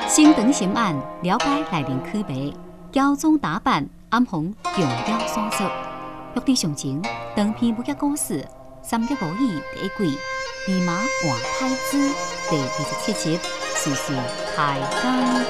新长新案，了解内面区别，乔装打扮，暗红重要线索。欲知详情，长篇武侠故事《三国无义》第一季《弼马换太子》第27集，事事开讲。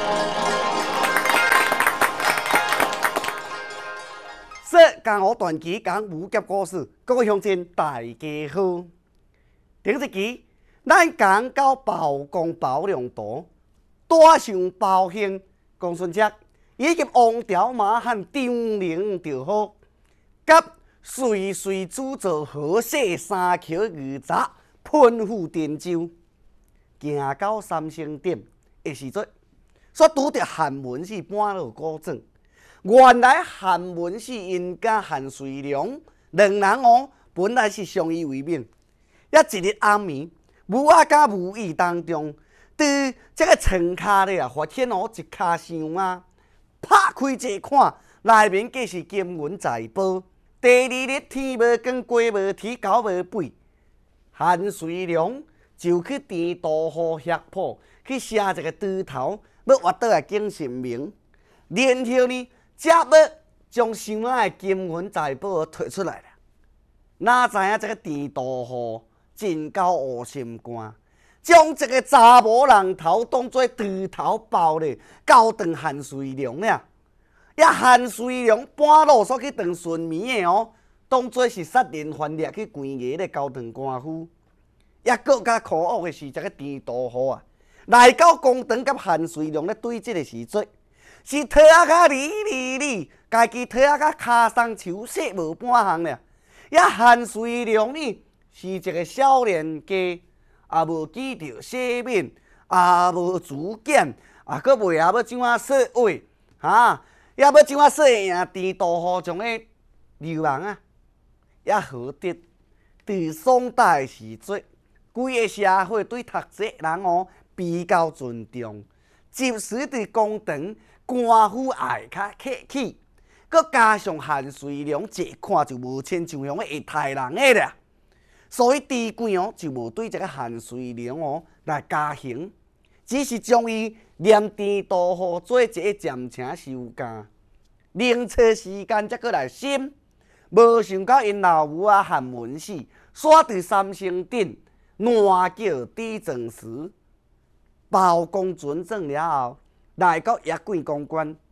说江湖传奇讲武侠故事，各位乡亲大家好。顶一期咱讲到曝光包良图，大上包兴、公孙策以及王朝马汉张灵就好，甲随随主造好势三桥二闸喷赴滇州，行到三星点的时阵，煞拄着韩文氏搬落古镇。原来韩文氏因甲韩遂良两人本来是相依为命。一日暗暝，武阿甲武艺当中，伫这个床骹咧发现一卡箱啊，拍开一看，内面皆是金银财宝。第二日天无光，鸡无啼，狗无吠，韩遂良就去田渡河穴谱去写一个猪头，要挖倒来敬神明，然后呢，才要将箱内的金银财宝摕出来了。哪知影这个田渡河真够恶心肝，将这个查某人头当作猪头包咧，交断韩遂良了。韩遂良半路所去当顺眠的当作是杀人犯掠去关押咧，交断官府。更加可恶的是，这个田渡河啊，来到公堂甲韩遂良咧对峙的时阵，是拖啊甲哩，家己拖啊甲骹松手细无半项了。韩遂良呢是一个少年家，也无记着姓名，也无主见，佫袂要怎啊说话也要怎啊说赢田渡河上的流氓啊！何得伫宋代的时阵，规个社会对读书人比较尊重，即使伫公堂，官府也较客气。佮加上韩遂良一看就无亲像样会杀人的啦，所以地官就无对这个韩遂良来加刑，只是将伊连田渡河做一个暂请收监，另找时间才过来审。无想到因老母韩文氏煞伫三星顶乱叫地藏寺，包公准证了后，来到驛馆公关，